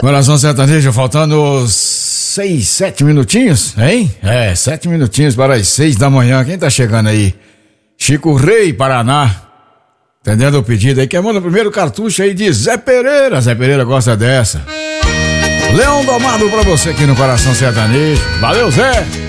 Coração sertanejo, faltando 6, 7 minutinhos, hein? 7 minutinhos para as 6 da manhã. Quem tá chegando aí? Chico Rei, Paraná. Entendendo o pedido aí? Quem manda o primeiro cartucho aí de Zé Pereira. Zé Pereira gosta dessa. Leão Domado pra você aqui no Coração Sertanejo. Valeu, Zé!